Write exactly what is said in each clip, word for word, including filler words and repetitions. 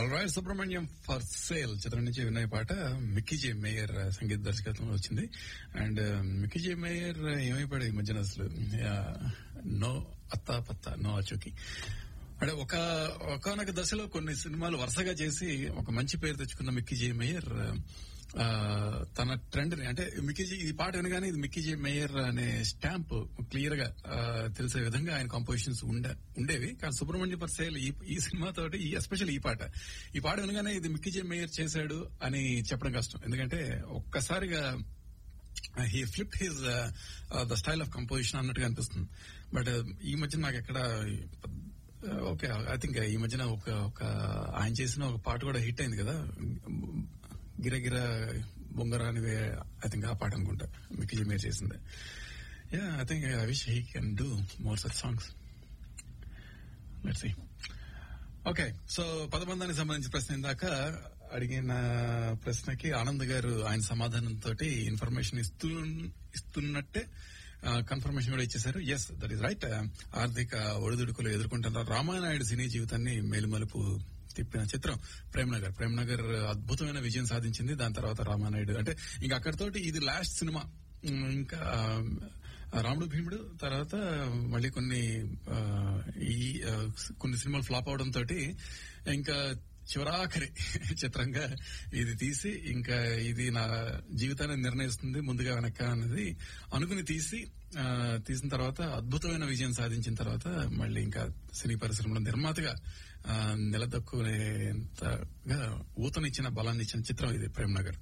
Alright, Subrahmanyam for sale చిత్రం నుంచి విన్న పాట మిక్కీ జే మేయర్ సంగీత దర్శకత్వంలో వచ్చింది. అండ్ మిక్కీ జే మేయర్ ఏమైపోయాడు ఈ మధ్యన అసలు, నో అత్తా పత్తా నో అచోకి. అంటే ఒక ఒకనొక దశలో కొన్ని సినిమాలు వరుసగా చేసి ఒక మంచి పేరు తెచ్చుకున్న మిక్కీ జే మేయర్ ఆ తన ట్రెండ్ ని, అంటే మిక్కీ జే ఈ పాట వినగానే ఇది మిక్కీ జే మేయర్ అనే స్టాంప్ క్లియర్ గా తెలిసే విధంగా ఆయన కంపోజిషన్స్ ఉండే ఉండేవి. కానీ సుబ్రహ్మణ్యం ఫర్ సేల్ ఈ ఈ సినిమా తోటి ఎస్పెషల్ ఈ పాట ఈ పాట వినగానే ఇది మిక్కీ జే మేయర్ చేశాడు అని చెప్పడం కష్టం. ఎందుకంటే ఒక్కసారిగా he flip his the style of composition అన్నట్టుగా అనిపిస్తుంది. బట్ ఈ మధ్య నాకు ఎక్కడ ఓకే ఐ థింక్ ఈ మధ్యన ఒక ఒక ఆయన చేసిన ఒక పాట కూడా హిట్ అయింది కదా, గిరగిర బొంగరా అని, ఐ థింక్ ఆ పాట అనుకుంటా మిక్కీ జే మేయర్ చేసింది. Yeah I think I wish he can do more such songs. Let's see. Okay, so పదబంధానికి సంబంధించిన ప్రశ్న ఇందాక అడిగిన ప్రశ్నకి ఆనంద్ గారు ఆయన సమాధానంతో ఇన్ఫర్మేషన్ ఇస్తూ ఇస్తున్నట్టే కన్ఫర్మేషన్ కూడా ఇచ్చేశారు. Yes, that is right. ఆర్థిక ఒడిదుడుకులు ఎదుర్కొంటున్న రామానాయుడు సినీ జీవితాన్ని మేలుమలుపు తిప్పిన చిత్రం ప్రేమ్నగర్. ప్రేమ్నగర్ అద్భుతమైన విజయం సాధించింది. దాని తర్వాత రామానాయుడు, అంటే ఇంకా అక్కడితోటి ఇది లాస్ట్ సినిమా. ఇంకా రాముడు భీముడు తర్వాత మళ్ళీ కొన్ని ఈ కొన్ని సినిమాలు ఫ్లాప్ అవడంతో ఇంకా చివరాఖరి చిత్రంగా ఇది తీసి, ఇంకా ఇది నా జీవితాన్ని నిర్ణయిస్తుంది ముందుగా వెనక అనేది అనుకుని తీసి తీసిన తర్వాత అద్భుతమైన విజయం సాధించిన తర్వాత మళ్ళీ ఇంకా సినీ పరిశ్రమలో నిర్మాతగా నిలదొక్కునేంతగా ఊతనిచ్చిన బలాన్ని ఇచ్చిన చిత్రం ఇది ప్రేమ్నగర్.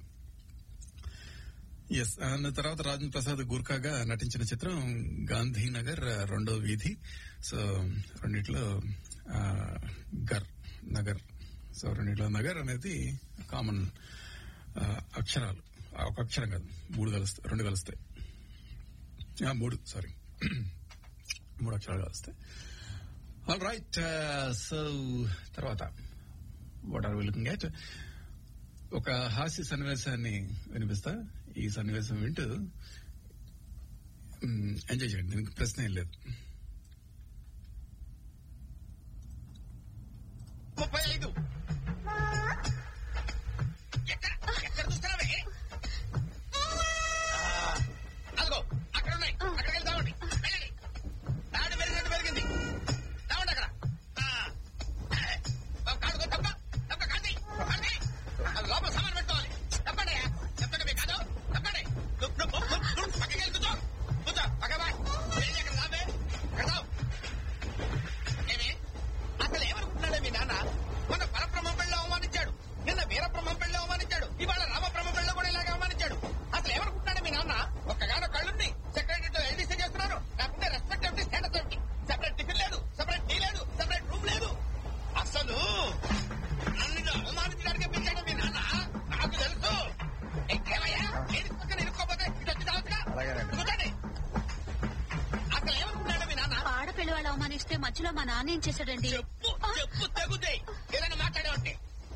ఎస్, తర్వాత రాజేంద్ర ప్రసాద్ గుర్కాగా నటించిన చిత్రం గాంధీనగర్ రెండో వీధి. సో రెండిట్లో గర్ నగర్, సో రెండిట్లో నగర్ అనేది కామన్ అక్షరాలు, ఒక అక్షరం కాదు, మూడు కలుస్తాయి, రెండు కలుస్తాయి, మూడు సారీ మూడు అక్షరాలు కలుస్తాయి. ఆల్ రైట్, సో తర్వాత what are we looking at, ఒక హాస్య సన్నివేశాన్ని వినిపిస్తా. ఈ సన్నివేశం వింటూ ఎంజాయ్ చేయండి, దీనికి ప్రశ్న ఏం లేదు. ముప్పై ఐదు ఎక్కడ చూస్తున్నావే? అదిగో అక్కడ ఉన్నాయి, అక్కడికి వెళ్ళి తావండి. వెళ్ళండి, తాడు పెరిగినట్టు పెరిగింది, తావండి అక్కడ. కాదు తప్ప తప్ప కాదు, అది లోపల సామాన్ పెట్టుకోవాలి. తప్పండి, చెప్తాడు మీ కాదు, తప్పండి. పక్కకి వెళ్ళి కూర్చో, కూర్చో పక్క బాయ్. అక్కడ రాబే, అక్కడ రావు. ఏమి అసలు ఏమనుకుంటున్నాడే మీ నాన్న? మొన్న పరబ్రహ్మం పెళ్ళి అవమానించాడు, నిన్న వీరబ్రహ్మం పెళ్ళి అవమానించాడు, ఇవాళ రామబ్రహ్మ పెళ్ళి కూడా ఇలాగే అవమానించాడు. అసలు ఏమనుకుంటున్నాడు మీ నాన్న? ఒక్కగానో కళ్ళుంది, సెక్రటరీతో ఎల్డీసీ చేస్తున్నారు, నాకుంటే రెస్పెక్ట్ ఏమిటి, స్టేటస్ ఏమిటి? సెపరేట్ టిఫిన్ లేదు, సెపరేట్ టీ లేదు, సెపరేట్ రూమ్ లేదు. అసలు నన్ను అవమానించడానికి పిలిచాడు మీ నాన్న, నాకు తెలుసు. ఏమయ్యా లేడీస్ పక్కన ఇరుక్కోపోతే ఇటు వచ్చి రావచ్చుగా. కూర్చోండి. అసలు ఏమనుకున్నాడు మీ నాన్న? ఆడపిల్ల వాళ్ళు అవమానిస్తే మధ్యలో మా నాన్న ఏం చేశాడండి? చెప్పు చెప్పు తెగుతాయి, ఏదైనా మాట్లాడేవంటే.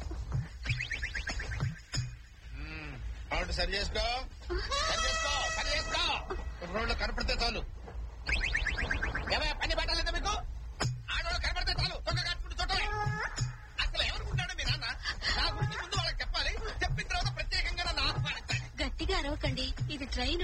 సరి చేసుకో, సరి చేసుకో, సరి చేసుకో. రోడ్లు కనపడితే చాలు. ఏమయ్యా పని పట్టాలేదా మీకు? ఆడవాళ్ళు కనపడితే చాలు తొక్క కట్టుకుంటూ చూడాలి. అసలు ఏమనుకుంటాడు మీ నాన్న? నా గురించి ముందు వాళ్ళకి చెప్పాలి, చెప్పిన తర్వాత ప్రత్యేకంగా నన్ను ఆహ్వానించాలి. గట్టిగా అరవకండి, ఇది ట్రైన్.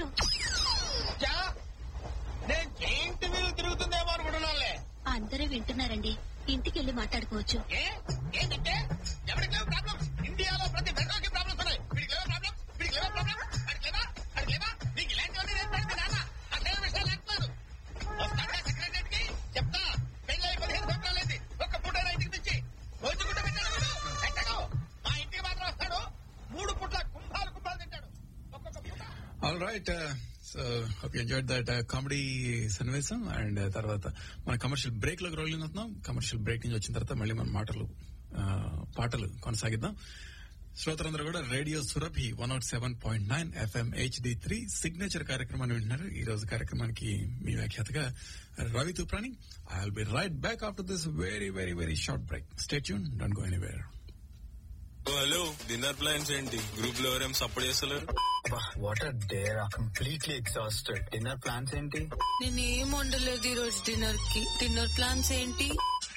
నేను ఏంటి మీరు తిరుగుతుందేమో అనుకుంటున్నానులే. అందరూ వింటున్నారండి, ఇంటికెళ్ళి మాట్లాడుకోవచ్చు. ఏ ఏంటంటే ఎవరికి లేవు ప్రాబ్లమ్స్? ఇండియాలో ప్రతి వెంటకి ప్రాబ్లమ్స్ ఉన్నాయి. వీడికి లేవా ప్రాబ్లమ్, వీడికి లేవా ప్రాబ్లమ్, వాడికి లేవా, వాడికి లేవా. నీకు ఇలాంటివన్నీ నేర్పాడు మీ నాన్న. అసలు విషయాలు లేకపోయారు. వస్తాడే సెక్రటరీకి చెప్తా, పెళ్ళి పదిహేను సంవత్సరాలైంది, ఒక్క పూట ఇంటికి తెచ్చి రోజు గుడ్డ పెట్టాడు. ఎక్కడో మా ఇంటికి మాత్రం వస్తాడు, మూడు పూట్ల కుంభాలు కుంభాలు తింటాడు ఒక్కొక్క పూట. All right, so hope you enjoyed that comedy సన్నివేశం. అండ్ తర్వాత మన కమర్షియల్ బ్రేక్ లోకి రోలింగ్ అవుతున్నాం. కమర్షియల్ బ్రేక్ నుంచి వచ్చిన తర్వాత మళ్ళీ మన మాటలు పాటలు కొనసాగిద్దాం. శ్రోతలందరూ కూడా radio Surabhi one not seven point nine FM HD three signature కార్యక్రమాన్ని వింటున్నారు. ఈ రోజు కార్యక్రమానికి మీ వ్యాఖ్యాతగా Ravi తుప్రాని. I will be right back after this very very very short break. Stay tune, don't go anywhere. Hello, dinner plans ఏంటి? గ్రూప్ లో ఎవరేం support చేస్తలేరు? What or dare, completely exhausted. Dinner plans ఏంటి? నేనేం వండలేదు ఈ రోజు డిన్నర్ కి. డిన్నర్ ప్లాన్స్ ఏంటి?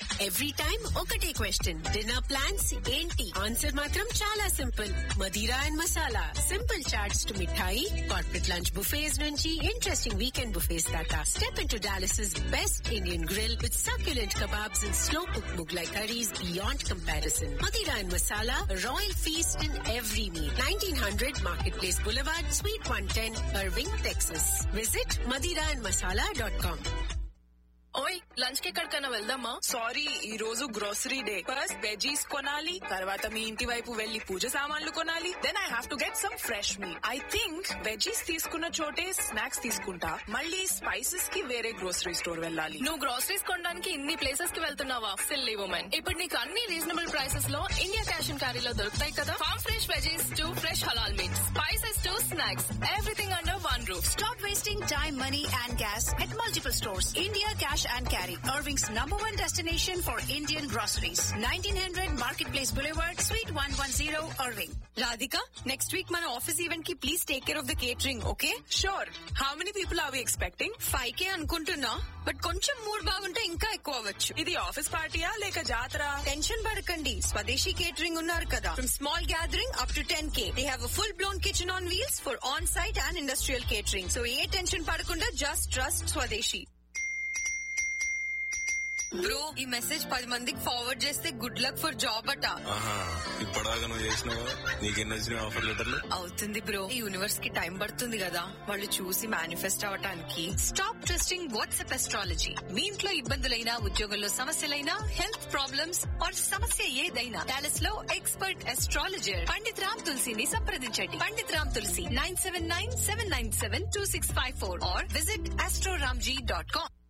ఎవ్రీ టైమ్ ఒకటే క్వశ్చన్, డిన్నర్ ప్లాన్స్ ఏంటి? ఆన్సర్ మాత్రం చాలా simple, Madira and masala. Simple charts to mithai, corporate lunch buffets నుంచి ఇంట్రెస్టింగ్ వీకెండ్ బుఫేస్ దాకా. Step into Dallas' best Indian grill with succulent kebabs and slow cooked Mughlai curries beyond comparison. Madira and Masala, a royal feast in every meal. nineteen hundred Marketplace Boulevard, Suite one ten, Irving, Texas. Visit madira and masala dot com. ఓయ్ lunch కి ఎక్కడికైనా వెళ్దామా? Sorry, ఈ రోజు grocery day. First veggies కొనాలి, తర్వాత మీ ఇంటి వైపు వెళ్లి పూజ సామాన్లు కొనాలి, then I have to get some fresh meet. I think veggies తీసుకున్న చోటే స్నాక్స్ తీసుకుంటా, మళ్ళీ స్పైసెస్ కి వేరే గ్రోసరీ స్టోర్ వెళ్ళాలి. నువ్వు గ్రోసరీస్ కొనడానికి ఇన్ని ప్లేసెస్ కి వెళ్తున్నావా? సిల్లీ వుమెన్, ఇప్పుడు నీకు అన్ని రీజనబుల్ ప్రైసెస్ లో ఇండియా క్యాష్ అండ్ క్యారీలో దొరుకుతాయి కదా. Form fresh veggies to fresh halal meet, spices to snacks, everything under one roof. Stop wasting time, money and gas at multiple stores. India Cash and Carry, Irving's number one destination for Indian groceries. nineteen hundred Marketplace Boulevard, Suite one ten, Irving. Radhika, next week మన office event కి please take care of the catering, okay? Sure. How many people are we expecting? Five కే అనుకుంటున్నా, but కొంచెం mood బాగుంటే ఇంకా ఎక్కువ అవ్వచ్చు. ఇది office పార్టీయా లేక జాతర? టెన్షన్ పడకండి, స్వదేశీ కేటరింగ్ ఉన్నారు కదా. From small gathering up to ten K, they have a full blown kitchen on wheels for on site and industrial catering. So A tension పడకుండా జస్ట్ ట్రస్ట్ స్వదేశీ. బ్రో, ఈ మెసేజ్ పది మందికి ఫార్వర్డ్ చేస్తే గుడ్ లక్ ఫర్ జాబ్ అట. ఇప్పటిదాకా నువ్వు చేసినావా? నీకెన్ని వచ్చినాయి ఆఫర్ లెటర్లు? అవుతుంది బ్రో, ఈ యూనివర్స్ కి టైం పడుతుంది కదా వాళ్ళు చూసి మేనిఫెస్ట్ అవటానికి. Stop trusting WhatsApp astrology. మీ ఇంట్లో ఇబ్బందులైనా, ఉద్యోగంలో సమస్యలైనా, హెల్త్ ప్రాబ్లమ్స్ ఆర్ సమస్య ఏదైనా, డాలస్ లో ఎక్స్పర్ట్ అస్ట్రాలజర్ పండిత్ రామ్ తులసిని సంప్రదించండి. పండిత్ రామ్ తులసి nine seven nine seven nine seven two six five four are visit Astroramji dot com.